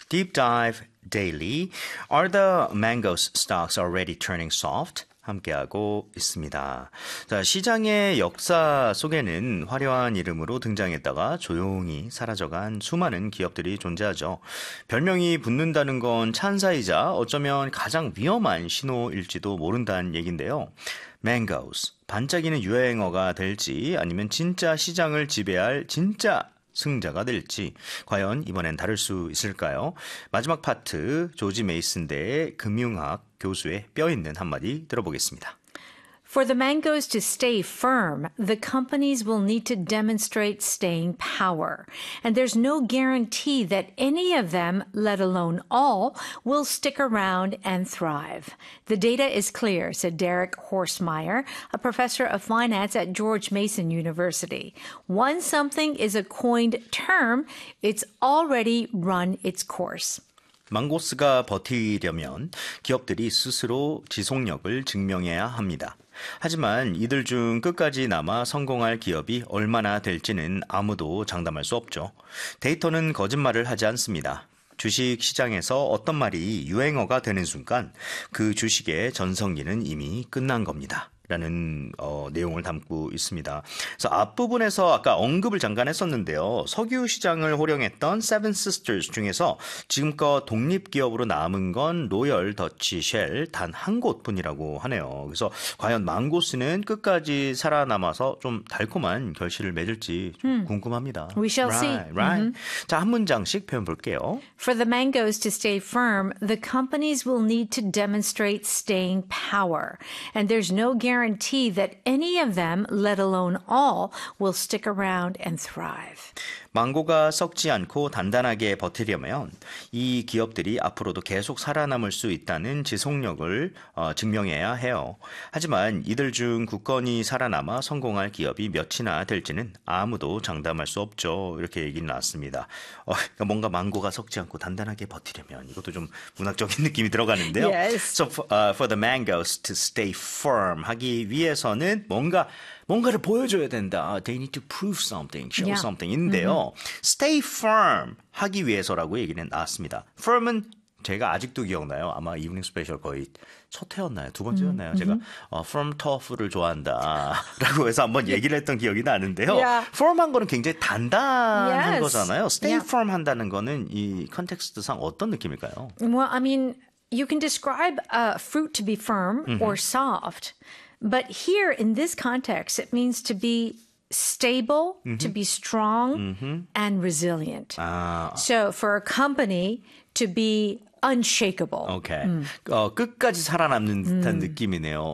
Deep Dive Daily. Are the mangoes stocks already turning soft? 함께하고 있습니다. 자, 시장의 역사 속에는 화려한 이름으로 등장했다가 조용히 사라져간 수많은 기업들이 존재하죠. 별명이 붙는다는 건 찬사이자 어쩌면 가장 위험한 신호일지도 모른다는 얘긴데요. Mangoes, 반짝이는 유행어가 될지 아니면 진짜 시장을 지배할 진짜 승자가 될지 과연 이번엔 다를 수 있을까요? 마지막 파트 조지 메이슨대의 금융학 교수의 뼈있는 한마디 들어보겠습니다. For the mangoes to stay firm, the companies will need to demonstrate staying power. And there's no guarantee that any of them, let alone all, will stick around and thrive. The data is clear, said Derek Horstmeyer, a professor of finance at George Mason University. Once something is a coined term, it's already run its course. 망고스가 버티려면 기업들이 스스로 지속력을 증명해야 합니다. 하지만 이들 중 끝까지 남아 성공할 기업이 얼마나 될지는 아무도 장담할 수 없죠. 데이터는 거짓말을 하지 않습니다. 주식 시장에서 어떤 말이 유행어가 되는 순간 그 주식의 전성기는 이미 끝난 겁니다. 라는 내용을 담고 있습니다. 그래서 앞부분에서 아까 언급을 잠깐 했었는데요. 석유 시장을 호령했던 Seven Sisters 중에서 지금껏 독립기업으로 남은 건 로열 더치 쉘 단 한 곳뿐이라고 하네요. 그래서 과연 망고스는 끝까지 살아남아서 좀 달콤한 결실을 맺을지 좀 궁금합니다. We shall see. Right. 자, 한 문장씩 표현 볼게요. For the mangoes to stay firm, the companies will need to demonstrate staying power. And there's no guarantee that any of them, let alone all, will stick around and thrive. 망고가 썩지 않고 단단하게 버티려면 이 기업들이 앞으로도 계속 살아남을 수 있다는 지속력을 증명해야 해요. 하지만 이들 중 굳건히 살아남아 성공할 기업이 몇이나 될지는 아무도 장담할 수 없죠. 이렇게 얘기는 나왔습니다. 그러니까 뭔가 망고가 썩지 않고 단단하게 버티려면 이것도 좀 문학적인 느낌이 들어가는데요. Yes. So for the mangoes to stay firm 하기 위해서는 뭔가를 보여줘야 된다. They need to prove something, show something인데요. Stay firm 하기 위해서라고 얘기는 나왔습니다. Firm은 제가 아직도 기억나요. 아마 이브닝 스페셜 거의 첫 회였나요? 두 번째였나요? 제가 firm tough를 좋아한다라고 해서 한번 얘기를 했던 기억이 나는데요. Yeah. firm한 거는 굉장히 단단한 Yes. 거잖아요. Stay Yeah. firm 한다는 거는 이 컨텍스트상 어떤 느낌일까요? Well, I mean, you can describe fruit to be firm or soft. But here in this context, it means to be stable, to be strong, and resilient. So for a company to be unshakable. 오케이. 끝까지 살아남는 듯한 느낌이네요.